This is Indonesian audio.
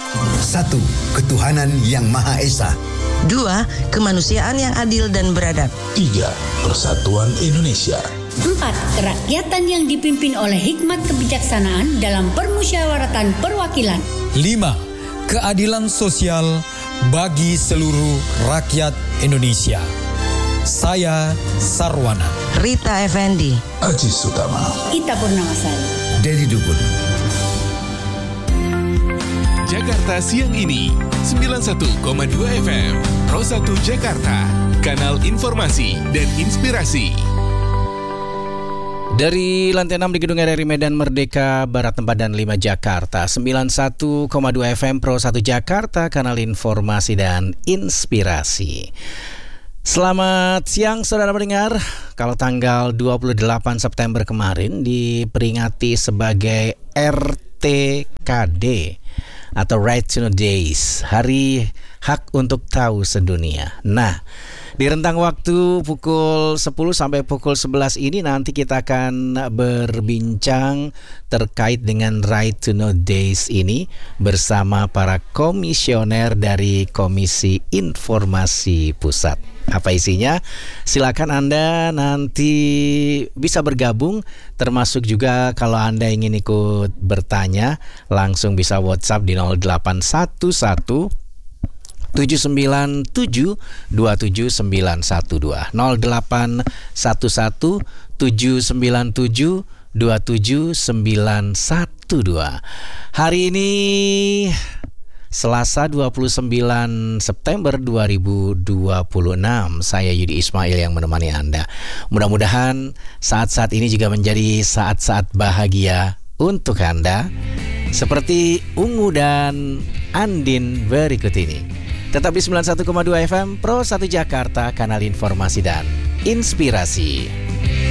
1. Ketuhanan yang Maha Esa. 2. Kemanusiaan yang adil dan beradab. 3. Persatuan Indonesia. 4. Kerakyatan yang dipimpin oleh hikmat kebijaksanaan dalam permusyawaratan perwakilan. 5. Keadilan sosial bagi seluruh rakyat Indonesia. Saya Sarwana. Rita Effendi. Aziz Sutama. Ita Purnamasari. Dedi Dukun. Jakarta Siang Ini 91,2 FM Pro 1 Jakarta, kanal informasi dan inspirasi. Dari lantai 6 di Gedung RRI Medan Merdeka Barat 4 dan 5 Jakarta, 91,2 FM Pro 1 Jakarta, kanal informasi dan inspirasi. Selamat siang saudara pendengar. Kalau tanggal 28 September kemarin diperingati sebagai RTKD atau Right to Know Days, Hari Hak untuk Tahu Sedunia. Nah, di rentang waktu pukul 10 sampai pukul 11 ini nanti kita akan berbincang terkait dengan Right to Know Days ini bersama para komisioner dari Komisi Informasi Pusat. Apa isinya? Silakan Anda nanti bisa bergabung, termasuk juga kalau Anda ingin ikut bertanya langsung bisa WhatsApp di 0811 797 27912 0811 797 27912. Hari ini Selasa 29 September 2026, saya Yudi Ismail yang menemani Anda. Mudah-mudahan saat-saat ini juga menjadi saat-saat bahagia untuk Anda, seperti Ungu dan Andin berikut ini. Tetap di 91,2 FM Pro 1 Jakarta, kanal informasi dan inspirasi.